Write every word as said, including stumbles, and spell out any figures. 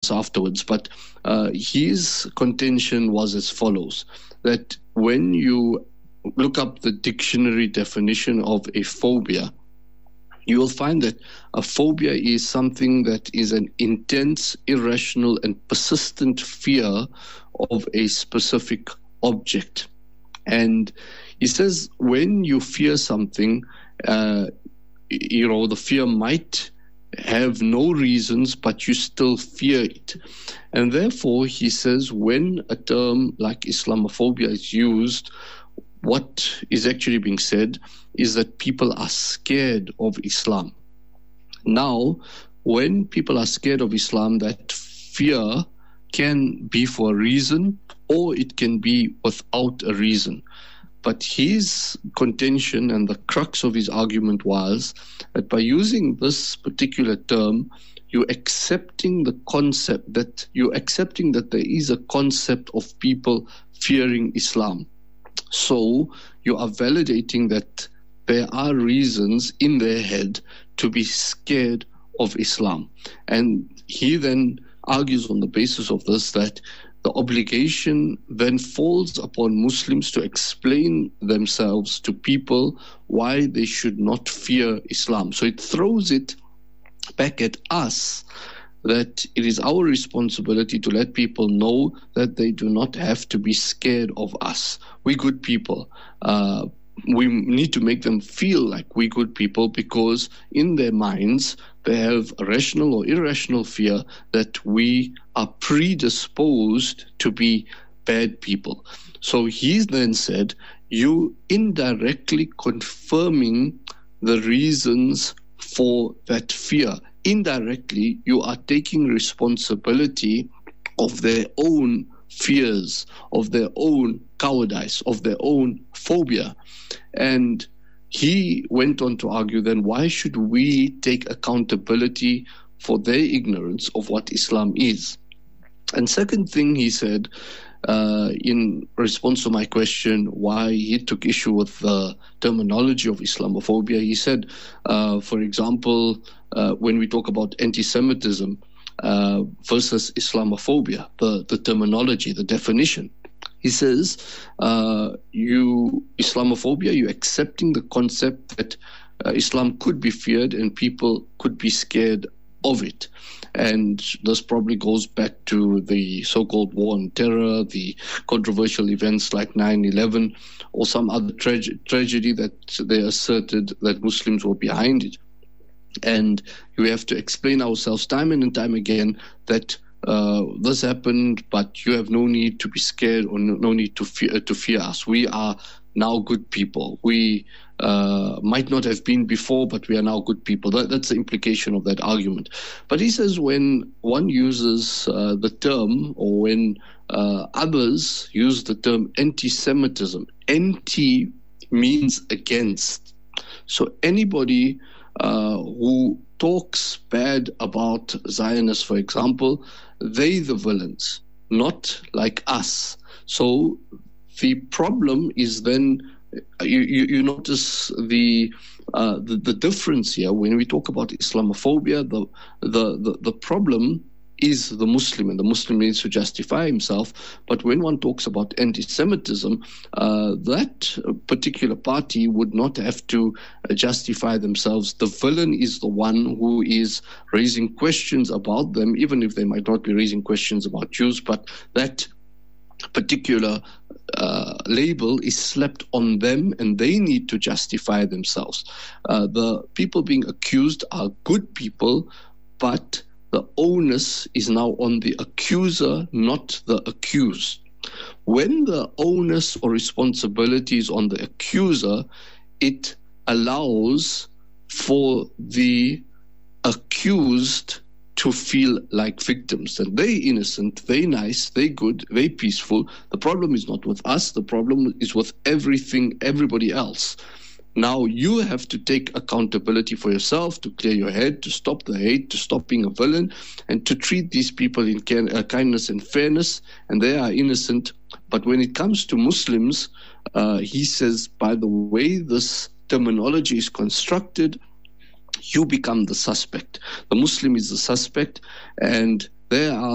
afterwards, but uh, his contention was as follows, that when you look up the dictionary definition of a phobia, you will find that a phobia is something that is an intense, irrational, and persistent fear of a specific object. And he says when you fear something, uh, you know, the fear might have no reasons, but you still fear it. And therefore, he says when a term like Islamophobia is used, what is actually being said is that people are scared of Islam. Now, when people are scared of Islam, that fear can be for a reason or it can be without a reason. But his contention and the crux of his argument was that by using this particular term, you're accepting the concept that you're accepting that there is a concept of people fearing Islam. So you are validating that there are reasons in their head to be scared of Islam. And he then argues on the basis of this that the obligation then falls upon Muslims to explain themselves to people why they should not fear Islam. So it throws it back at us that it is our responsibility to let people know that they do not have to be scared of us. We're good people. Uh, we need to make them feel like we're good people because in their minds they have a rational or irrational fear that we are predisposed to be bad people. So he then said, you indirectly confirming the reasons for that fear. Indirectly, you are taking responsibility of their own fears, of their own cowardice, of their own phobia. And he went on to argue then, why should we take accountability for their ignorance of what Islam is? And second thing he said, uh, in response to my question, why he took issue with the terminology of Islamophobia, he said, uh, for example, uh, when we talk about anti-Semitism uh, versus Islamophobia, the, the terminology, the definition, he says, uh, you Islamophobia, you're accepting the concept that uh, Islam could be feared and people could be scared of it. And this probably goes back to the so-called war on terror, the controversial events like nine eleven, or some other trage- tragedy that they asserted that Muslims were behind it. And we have to explain ourselves time and time again that uh, this happened, but you have no need to be scared or no, no need to fear, to fear us. We are now good people. We uh, might not have been before, but we are now good people. That, that's the implication of that argument. But he says when one uses uh, the term, or when uh, others use the term anti-Semitism, anti means against. So anybody uh, who talks bad about Zionists, for example, they the villains, not like us. So the problem is then, you, you, you notice the, uh, the the difference here. When we talk about Islamophobia, the, the, the, the problem is the Muslim, and the Muslim needs to justify himself. But when one talks about anti-Semitism, uh, that particular party would not have to justify themselves. The villain is the one who is raising questions about them, even if they might not be raising questions about Jews, but that particular uh, label is slapped on them and they need to justify themselves. Uh, the people being accused are good people, but the onus is now on the accuser, not the accused. When the onus or responsibility is on the accuser, it allows for the accused to feel like victims, and they innocent, they nice, they good, they peaceful. The problem is not with us, the problem is with everything, everybody else. Now you have to take accountability for yourself, to clear your head, to stop the hate, to stop being a villain, and to treat these people in care, uh, kindness and fairness, and they are innocent. But when it comes to Muslims, uh, he says, by the way this terminology is constructed, you become the suspect. The Muslim is the suspect, and there are